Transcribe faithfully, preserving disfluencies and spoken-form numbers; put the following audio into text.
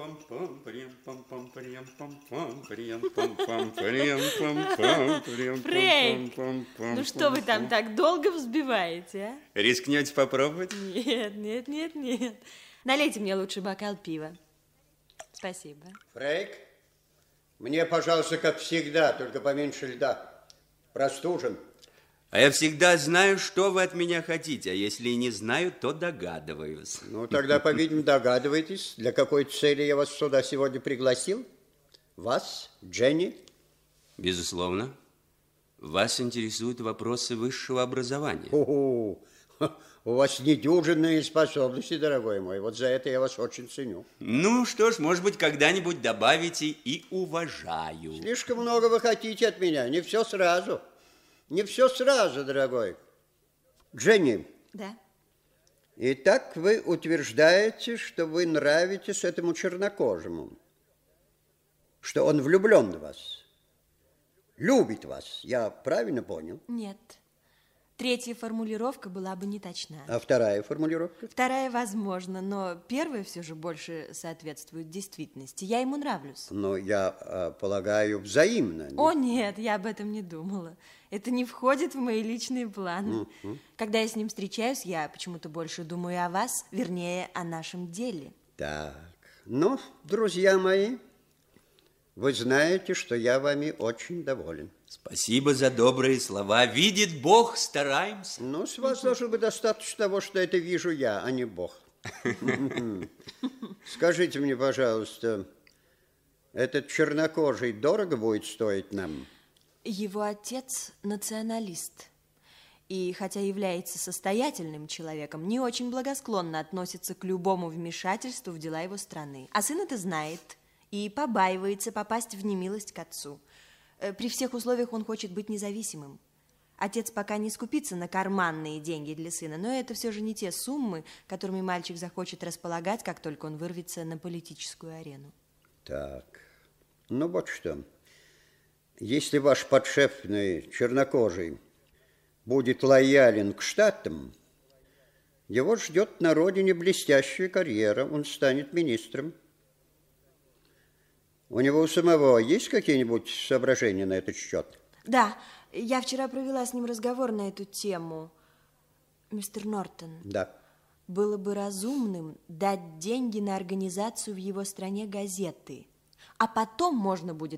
Фрейк, ну что вы там так долго взбиваете, а? Рискнете попробовать? Нет, нет, нет, нет. Налейте мне лучше бокал пива. Спасибо. Фрейк, мне, пожалуйста, как всегда, только поменьше льда. Простужен. А я всегда знаю, что вы от меня хотите, а если и не знаю, то догадываюсь. Ну, тогда, по-видимому, догадываетесь, для какой цели я вас сюда сегодня пригласил? Вас, Дженни? Безусловно. Вас интересуют вопросы высшего образования. О, у вас недюжинные способности, дорогой мой. Вот за это я вас очень ценю. Ну, что ж, может быть, когда-нибудь добавите и уважаю. Слишком много вы хотите от меня, не все сразу. Не все сразу, дорогой. Дженни. Да. Итак, вы утверждаете, что вы нравитесь этому чернокожему, что он влюблен в вас, любит вас. Я правильно понял? Нет. Третья формулировка была бы не точна. А вторая формулировка? Вторая, возможно, но первая все же больше соответствует действительности. Я ему нравлюсь. Но я э, полагаю, взаимно. О, нет, я об этом не думала. Это не входит в мои личные планы. Mm-hmm. Когда я с ним встречаюсь, я почему-то больше думаю о вас, вернее, о нашем деле. Так, ну, друзья мои, вы знаете, что я вами очень доволен. Спасибо за добрые слова. Видит Бог, стараемся. Ну, с вас должно быть достаточно того, что это вижу я, а не Бог. Скажите мне, пожалуйста, этот чернокожий дорого будет стоить нам? Его отец националист. И хотя является состоятельным человеком, не очень благосклонно относится к любому вмешательству в дела его страны. А сын это знает и побаивается попасть в немилость к отцу. При всех условиях он хочет быть независимым. Отец пока не скупится на карманные деньги для сына, но это все же не те суммы, которыми мальчик захочет располагать, как только он вырвется на политическую арену. Так, ну вот что. Если ваш подшефный чернокожий будет лоялен к Штатам, его ждет на родине блестящая карьера, он станет министром. У него у самого есть какие-нибудь соображения на этот счет? Да, я вчера провела с ним разговор на эту тему. Мистер Нортон. Да. Было бы разумным дать деньги на организацию в его стране газеты, а потом можно будет